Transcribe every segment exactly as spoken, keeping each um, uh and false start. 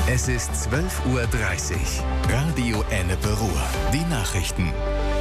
Es ist zwölf Uhr dreißig. Radio Ennepe Ruhr. Die Nachrichten.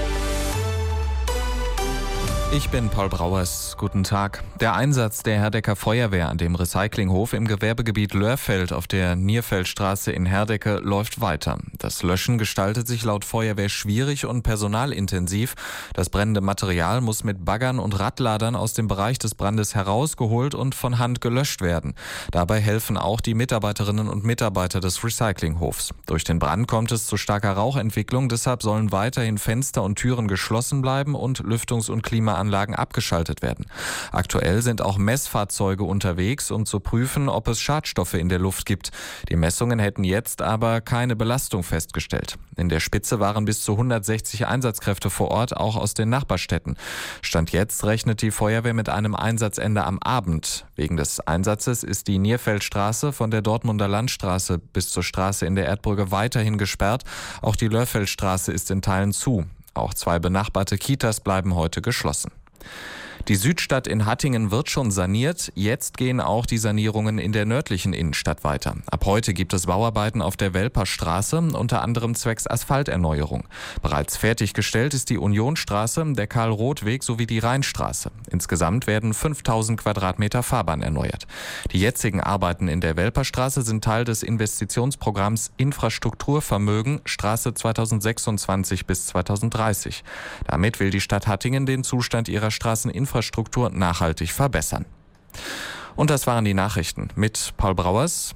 Ich bin Paul Brauers. Guten Tag. Der Einsatz der Herdecker Feuerwehr an dem Recyclinghof im Gewerbegebiet Lörfeld auf der Nierfeldstraße in Herdecke läuft weiter. Das Löschen gestaltet sich laut Feuerwehr schwierig und personalintensiv. Das brennende Material muss mit Baggern und Radladern aus dem Bereich des Brandes herausgeholt und von Hand gelöscht werden. Dabei helfen auch die Mitarbeiterinnen und Mitarbeiter des Recyclinghofs. Durch den Brand kommt es zu starker Rauchentwicklung, deshalb sollen weiterhin Fenster und Türen geschlossen bleiben und Lüftungs- und Klimaanlagen Anlagen abgeschaltet werden. Aktuell sind auch Messfahrzeuge unterwegs, um zu prüfen, ob es Schadstoffe in der Luft gibt. Die Messungen hätten jetzt aber keine Belastung festgestellt. In der Spitze waren bis zu hundertsechzig Einsatzkräfte vor Ort, auch aus den Nachbarstädten. Stand jetzt rechnet die Feuerwehr mit einem Einsatzende am Abend. Wegen des Einsatzes ist die Nierfeldstraße von der Dortmunder Landstraße bis zur Straße in der Erdbrücke weiterhin gesperrt. Auch die Lörfeldstraße ist in Teilen zu. Auch zwei benachbarte Kitas bleiben heute geschlossen. Die Südstadt in Hattingen wird schon saniert. Jetzt gehen auch die Sanierungen in der nördlichen Innenstadt weiter. Ab heute gibt es Bauarbeiten auf der Welperstraße, unter anderem zwecks Asphalterneuerung. Bereits fertiggestellt ist die Unionstraße, der Karl-Roth-Weg sowie die Rheinstraße. Insgesamt werden fünftausend Quadratmeter Fahrbahn erneuert. Die jetzigen Arbeiten in der Welperstraße sind Teil des Investitionsprogramms Infrastrukturvermögen Straße zweitausendsechsundzwanzig bis zweitausenddreißig. Damit will die Stadt Hattingen den Zustand ihrer Straßeninfrastruktur Infrastruktur nachhaltig verbessern. Und das waren die Nachrichten mit Paul Brauers.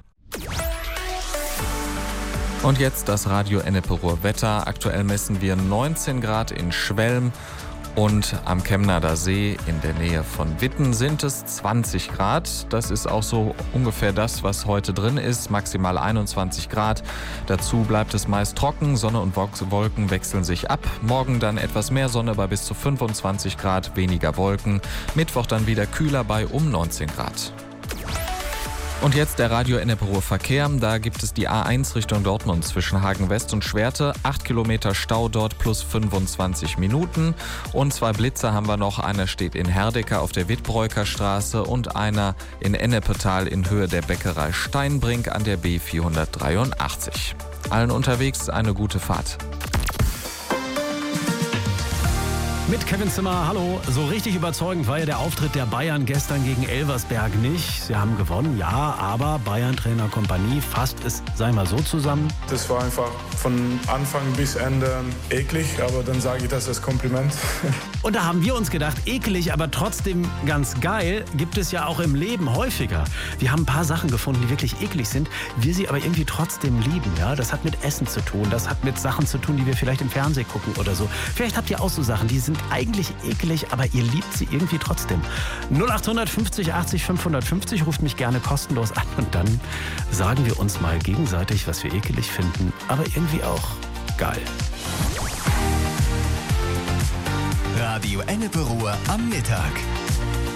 Und jetzt das Radio Ennepe Ruhr Wetter. Aktuell messen wir neunzehn Grad in Schwelm und am Chemnader See in der Nähe von Witten sind es zwanzig Grad. Das ist auch so ungefähr das, was heute drin ist, maximal einundzwanzig Grad. Dazu bleibt es meist trocken, Sonne und Wolken wechseln sich ab. Morgen dann etwas mehr Sonne bei bis zu fünfundzwanzig Grad, weniger Wolken. Mittwoch dann wieder kühler bei um neunzehn Grad. Und jetzt der Radio Ennepe Ruhr Verkehr. Da gibt es die A eins Richtung Dortmund zwischen Hagen West und Schwerte. acht Kilometer Stau dort plus fünfundzwanzig Minuten. Und zwei Blitzer haben wir noch. Einer steht in Herdecke auf der Wittbräuker Straße und einer in Ennepetal in Höhe der Bäckerei Steinbrink an der B vierhundertdreiundachtzig. Allen unterwegs eine gute Fahrt. Mit Kevin Zimmer, hallo. So richtig überzeugend war ja der Auftritt der Bayern gestern gegen Elversberg nicht. Sie haben gewonnen, ja, aber Bayern-Trainer Kompanie fasst es, sei mal so zusammen. Das war einfach von Anfang bis Ende eklig, aber dann sage ich das als Kompliment. Und da haben wir uns gedacht, eklig, aber trotzdem ganz geil, gibt es ja auch im Leben häufiger. Wir haben ein paar Sachen gefunden, die wirklich eklig sind, wir sie aber irgendwie trotzdem lieben. Ja? Das hat mit Essen zu tun, das hat mit Sachen zu tun, die wir vielleicht im Fernsehen gucken oder so. Vielleicht habt ihr auch so Sachen, die sind eigentlich eklig, aber ihr liebt sie irgendwie trotzdem. null acht fünfzig achtzig fünfhundertfünfzig, ruft mich gerne kostenlos an und dann sagen wir uns mal gegenseitig, was wir ekelig finden, aber irgendwie auch geil. Radio Ennepe Ruhr am Mittag.